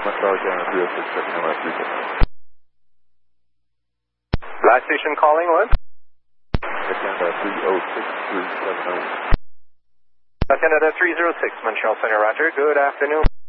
Montreal Canada 306, checking in last 3. Last station calling was? Canada 306, 370. Canada 306, Montreal Center, Roger. Good afternoon.